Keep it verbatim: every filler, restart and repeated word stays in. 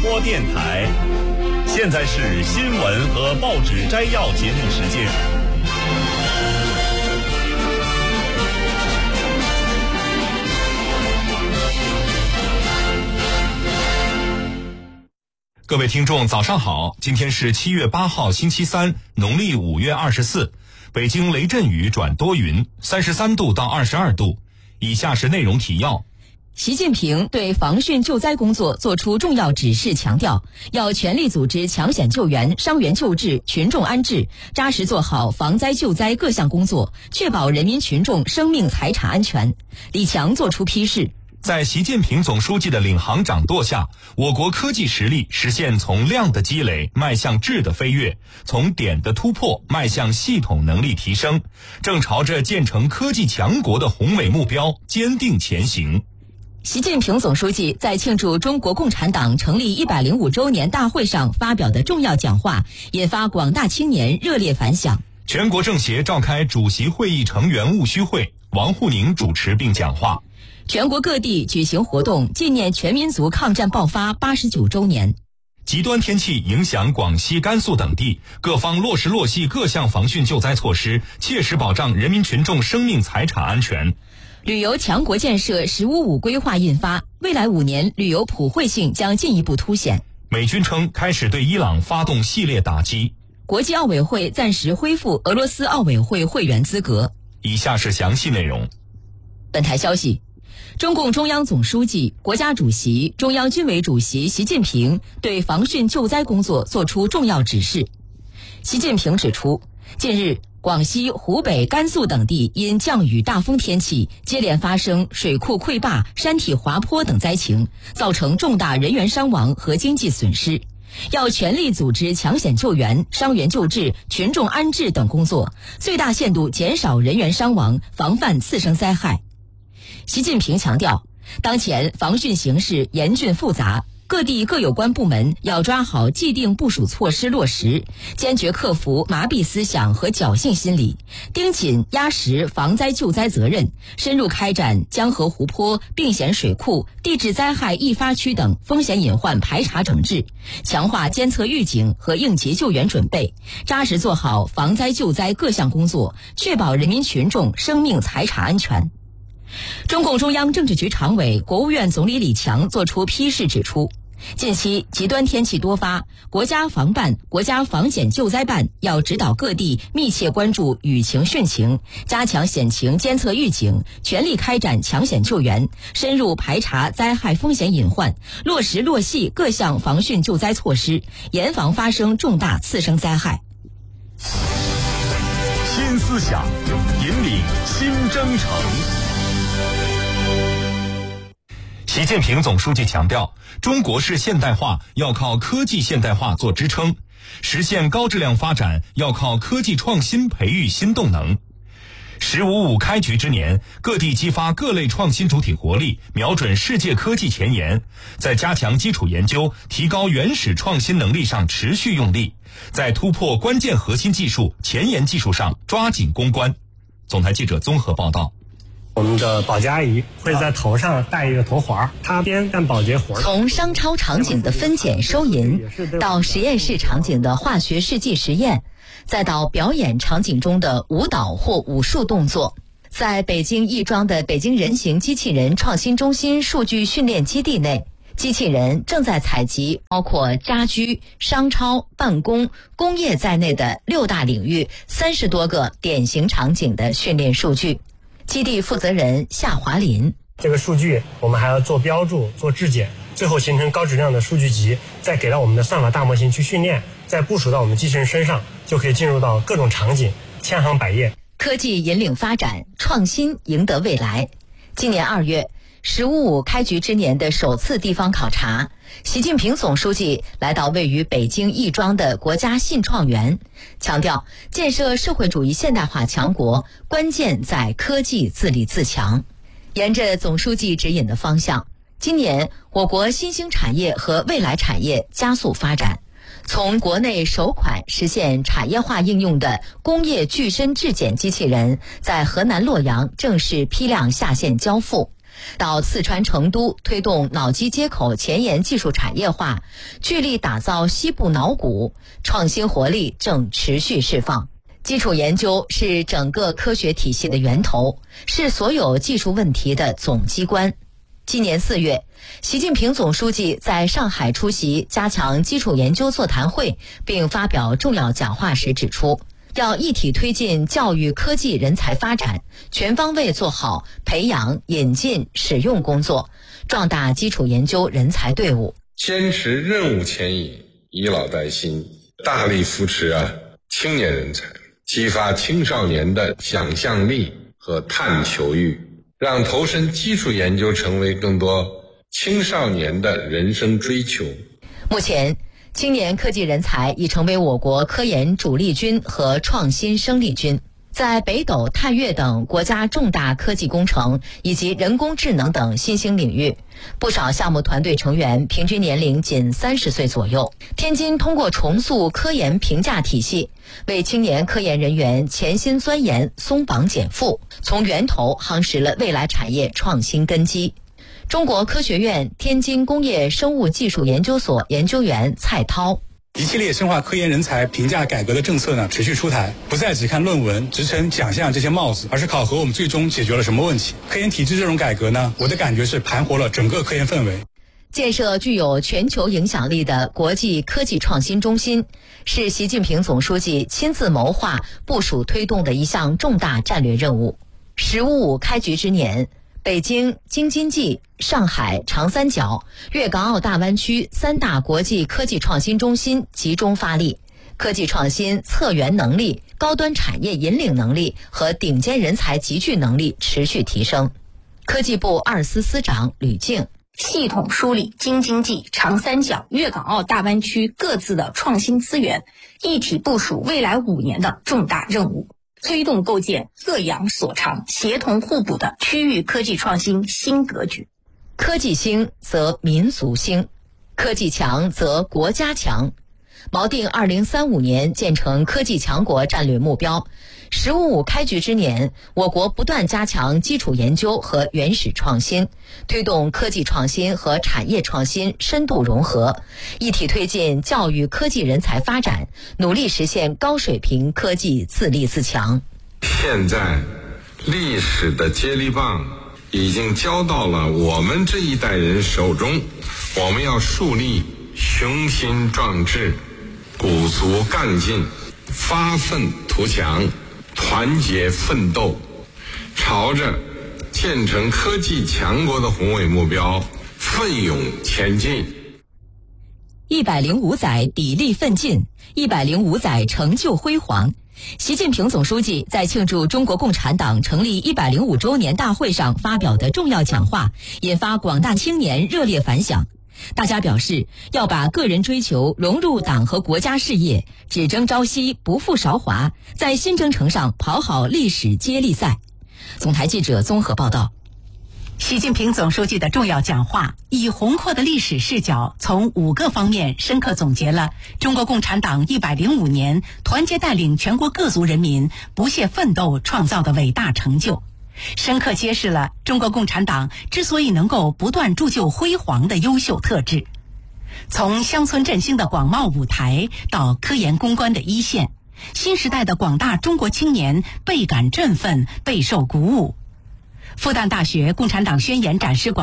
播电台。现在是新闻和报纸摘要节目时间。 各位听众早上好，今天是七月八号星期三，农历五月二十四，北京雷阵雨转多云，三十三度到二十二度。以下是内容提要。 习近平对防汛救灾工作作出重要指示，强调要全力组织抢险救援、伤员救治、群众安置，扎实做好防灾救灾各项工作，确保人民群众生命财产安全。李强作出批示。 在习近平总书记的领航掌舵下，我国科技实力实现从量的积累迈向质的飞跃，从点的突破迈向系统能力提升，正朝着建成科技强国的宏伟目标坚定前行。 习近平总书记在庆祝中国共产党成立一百零五周年大会上发表的重要讲话，引发广大青年热烈反响。 全国政协召开主席会议成员务虚会，王沪宁主持并讲话。 全国各地举行活动，纪念全民族抗战爆发八十九周年。 极端天气影响广西、甘肃等地，各方落实落细各项防汛救灾措施，切实保障人民群众生命财产安全。 旅游强国建设“十五五”规划印发，未来五年旅游普惠性将进一步凸显。 美军称开始对伊朗发动系列打击。 国际奥委会暂时恢复俄罗斯奥委会会员资格。 以下是详细内容。 本台消息，中共中央总书记、国家主席、中央军委主席习近平对防汛救灾工作作出重要指示。习近平指出，近日广西、湖北、甘肃等地因降雨大风天气，接连发生水库溃坝、山体滑坡等灾情，造成重大人员伤亡和经济损失。要全力组织抢险救援、伤员救治、群众安置等工作，最大限度减少人员伤亡，防范次生灾害。习近平强调，当前防汛形势严峻复杂，各地各有关部门要抓好既定部署措施落实，坚决克服麻痹思想和侥幸心理，盯紧压实防灾救灾责任，深入开展江河湖泊、并险水库、地质灾害易发区等风险隐患排查整治，强化监测预警和应急救援准备，扎实做好防灾救灾各项工作，确保人民群众生命财产安全。中共中央政治局常委、国务院总理李强作出批示指出，近期极端天气多发，国家防办、国家防险救灾办要指导各地密切关注雨情汛情，加强险情监测预警，全力开展抢险救援，深入排查灾害风险隐患，落实落细各项防汛救灾措施，严防发生重大次生灾害。 新思想引领新征程。 习近平总书记强调，中国式现代化要靠科技现代化做支撑，实现高质量发展要靠科技创新培育新动能。十五五开局之年，各地激发各类创新主体活力，瞄准世界科技前沿，在加强基础研究、提高原始创新能力上持续用力，在突破关键核心技术、前沿技术上抓紧攻关。总台记者综合报道。 我们的保洁阿姨会在头上戴一个头环，她边干保洁活。 从商超场景的分拣收银，到实验室场景的化学试剂实验，再到表演场景中的舞蹈或武术动作，在北京亦庄的北京人形机器人创新中心数据训练基地内，机器人正在采集包括家居、商超、办公、工业在内的六大领域三十多个典型场景的训练数据。基地负责人夏华林， 这个数据我们还要做标注、做质检，最后形成高质量的数据集，再给到我们的算法大模型去训练，再部署到我们机器人身上，就可以进入到各种场景，千行百业。 科技引领发展，创新赢得未来。今年二月，十五五开局之年的首次地方考察，习近平总书记来到位于北京亦庄的国家信创园，强调建设社会主义现代化强国，关键在科技自立自强。沿着总书记指引的方向，今年我国新兴产业和未来产业加速发展。从国内首款实现产业化应用的工业具身质检机器人在河南洛阳正式批量下线交付， 到四川成都推动脑机接口前沿技术产业化，聚力打造西部脑骨，创新活力正持续释放。基础研究是整个科学体系的源头，是所有技术问题的总机关。今年四月，习近平总书记在上海出席加强基础研究座谈会并发表重要讲话时指出，要一体推进教育科技人才发展，全方位做好培养、引进、使用工作，壮大基础研究人才队伍。 坚持任务牵引，以老带新，大力扶持啊青年人才，激发青少年的想象力和探求欲，让投身基础研究成为更多青少年的人生追求。 目前，青年科技人才已成为我国科研主力军和创新生力军，在北斗、探月等国家重大科技工程以及人工智能等新兴领域，不少项目团队成员平均年龄仅三十岁左右。天津通过重塑科研评价体系，为青年科研人员潜心钻研松绑减负，从源头夯实了未来产业创新根基。中国科学院天津工业生物技术研究所研究员蔡涛， 一系列深化科研人才评价改革的政策呢持续出台，不再只看论文、职称、奖项这些帽子，而是考核我们最终解决了什么问题。科研体制这种改革呢，我的感觉是盘活了整个科研氛围。 建设具有全球影响力的国际科技创新中心，是习近平总书记亲自谋划、部署推动的一项重大战略任务。十五五开局之年，北京、京津冀、上海、长三角、粤港澳大湾区三大国际科技创新中心集中发力，科技创新策源能力、高端产业引领能力和顶尖人才集聚能力持续提升。科技部二司司长吕静， 系统梳理京津冀、长三角、粤港澳大湾区各自的创新资源，一体部署未来五年的重大任务，推动构建各养所长、协同互补的区域科技创新新格局。 科技兴则民族兴，科技强则国家强。锚定二零三五年建成科技强国战略目标，十五五开局之年，我国不断加强基础研究和原始创新，推动科技创新和产业创新深度融合，一体推进教育科技人才发展，努力实现高水平科技自立自强。 现在，历史的接力棒已经交到了我们这一代人手中，我们要树立雄心壮志、鼓足干劲、发愤图强、团结奋斗，朝着建成科技强国的宏伟目标奋勇前进。 一百零五载砥砺奋进，一百零五载成就辉煌。习近平总书记在庆祝中国共产党成立一百零五周年大会上发表的重要讲话，引发广大青年热烈反响。大家表示要把个人追求融入党和国家事业，只争朝夕，不负韶华，在新征程上跑好历史接力赛。总台记者综合报道。 习近平总书记的重要讲话以宏阔的历史视角，从五个方面深刻总结了中国共产党一百零五年团结带领全国各族人民不懈奋斗创造的伟大成就，深刻揭示了中国共产党之所以能够不断铸就辉煌的优秀特质。从乡村振兴的广袤舞台到科研攻关的一线，新时代的广大中国青年倍感振奋，备受鼓舞。复旦大学共产党宣言展示馆